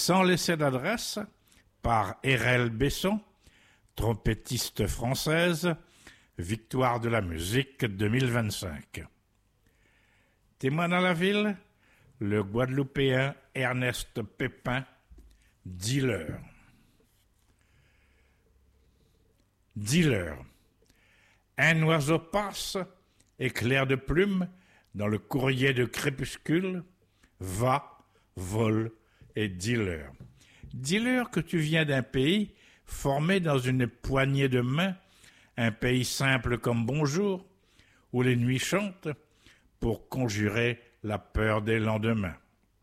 Sans laisser d'adresse, par R.L. Besson, trompettiste française, victoire de la musique 2025. Témoin dans la ville, le Guadeloupéen Ernest Pépin, dealer. Dealer. Un oiseau passe, éclair de plume, dans le courrier de crépuscule, va, vole et dealer. Dealer que tu viens d'un pays formé dans une poignée de main, un pays simple comme bonjour, où les nuits chantent pour conjurer la peur des lendemains.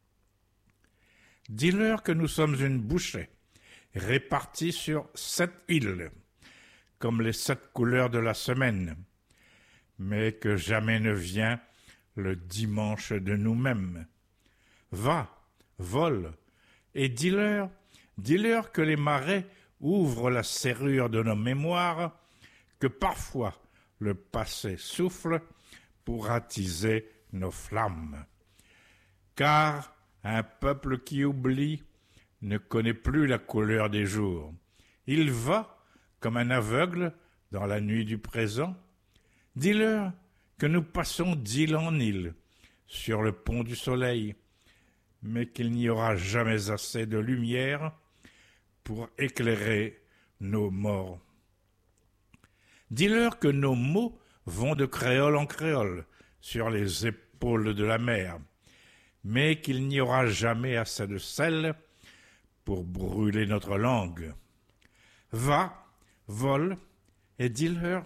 Dealer que nous sommes une bouchée, répartie sur 7 îles, comme les 7 couleurs de la semaine, mais que jamais ne vient le dimanche de nous-mêmes. Va, vole, et dealer que les marais ouvrent la serrure de nos mémoires, que parfois le passé souffle pour attiser nos flammes. Car un peuple qui oublie ne connaît plus la couleur des jours. Il va, comme un aveugle, dans la nuit du présent. Dis-leur que nous passons d'île en île, sur le pont du soleil, mais qu'il n'y aura jamais assez de lumière pour éclairer nos morts. Dis-leur que nos mots vont de créole en créole, sur les épaules de la mer, mais qu'il n'y aura jamais assez de sel pour brûler notre langue. Va, vole, et dis-leur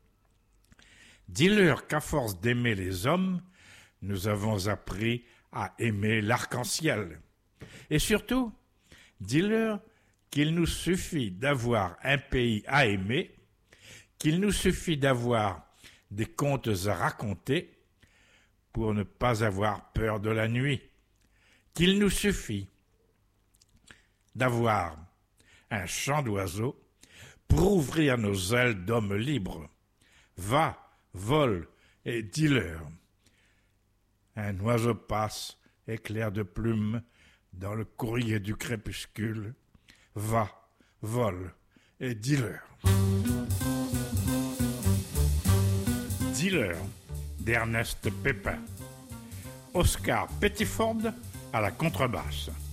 qu'à force d'aimer les hommes, nous avons appris à aimer l'arc-en-ciel. Et surtout, dis-leur qu'il nous suffit d'avoir un pays à aimer, qu'il nous suffit d'avoir des contes à raconter pour ne pas avoir peur de la nuit, qu'il nous suffit d'avoir un chant d'oiseaux pour ouvrir nos ailes d'hommes libres. Va, vole et dis-leur. Un oiseau passe, éclair de plume, dans le courrier du crépuscule. Va, vole et dis-leur. Dealer d'Ernest Pépin. Oscar Pettiford à la contrebasse.